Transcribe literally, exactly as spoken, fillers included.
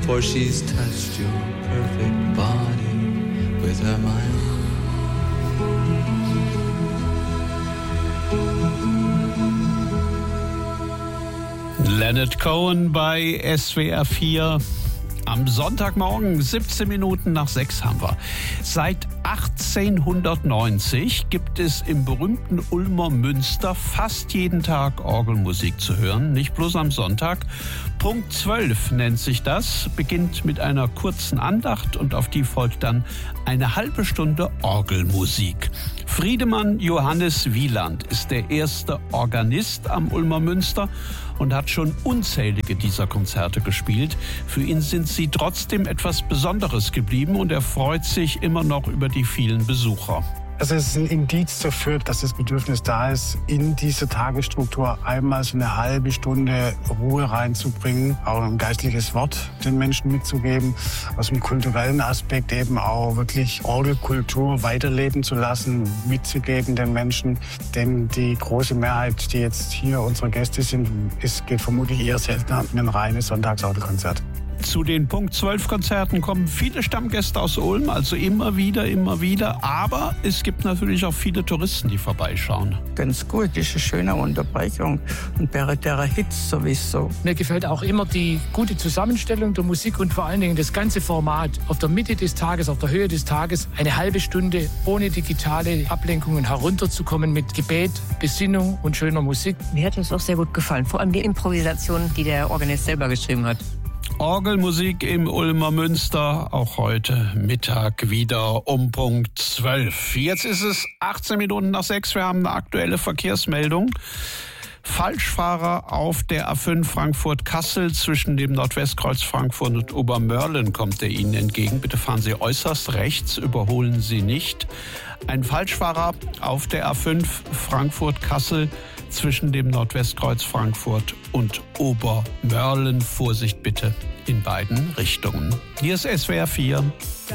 for she's touched your perfect body with her mind. Leonard Cohen bei S W R vier. Am Sonntagmorgen, siebzehn Minuten nach sechs haben wir. Seit achtzehnhundertneunzig gibt es im berühmten Ulmer Münster fast jeden Tag Orgelmusik zu hören. Nicht bloß am Sonntag. Punkt zwölf nennt sich das, beginnt mit einer kurzen Andacht und auf die folgt dann eine halbe Stunde Orgelmusik. Friedemann Johannes Wieland ist der erste Organist am Ulmer Münster und hat schon unzählige dieser Konzerte gespielt. Für ihn sind sie trotzdem etwas Besonderes geblieben und er freut sich immer noch über die vielen Besucher. Also es ist ein Indiz dafür, dass das Bedürfnis da ist, in diese Tagesstruktur einmal so eine halbe Stunde Ruhe reinzubringen, auch ein geistliches Wort den Menschen mitzugeben, aus dem kulturellen Aspekt eben auch wirklich Orgelkultur weiterleben zu lassen, mitzugeben den Menschen. Denn die große Mehrheit, die jetzt hier unsere Gäste sind, ist, geht vermutlich eher seltener in ein reines Sonntagsorgelkonzert. Zu den Punkt zwölf Konzerten kommen viele Stammgäste aus Ulm, also immer wieder, immer wieder. Aber es gibt natürlich auch viele Touristen, die vorbeischauen. Ganz gut, das ist eine schöne Unterbrechung und bei der Hits sowieso. Mir gefällt auch immer die gute Zusammenstellung der Musik und vor allen Dingen das ganze Format. Auf der Mitte des Tages, auf der Höhe des Tages, eine halbe Stunde ohne digitale Ablenkungen herunterzukommen mit Gebet, Besinnung und schöner Musik. Mir hat es auch sehr gut gefallen, vor allem die Improvisation, die der Organist selber geschrieben hat. Orgelmusik im Ulmer Münster, auch heute Mittag wieder um Punkt zwölf. Jetzt ist es achtzehn Minuten nach sechs, wir haben eine aktuelle Verkehrsmeldung. Falschfahrer auf der A fünf Frankfurt-Kassel zwischen dem Nordwestkreuz Frankfurt und Obermörlen kommt er Ihnen entgegen. Bitte fahren Sie äußerst rechts, überholen Sie nicht. Ein Falschfahrer auf der A fünf Frankfurt-Kassel zwischen dem Nordwestkreuz Frankfurt und Obermörlen. Vorsicht bitte in beiden Richtungen. Hier ist S W R vier.